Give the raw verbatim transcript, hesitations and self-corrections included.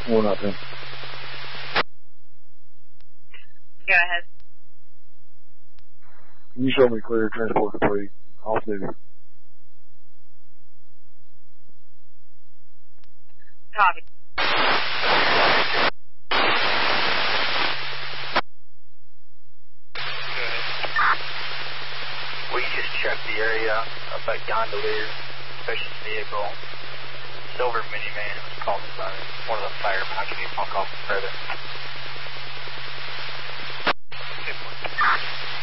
We're not in. Go ahead. You show me clear, transport complete, off duty. Copy. We just checked the area up at Gondolier, special vehicle, silver minivan. It was called by one of the firemen. I'll give you a phone call further.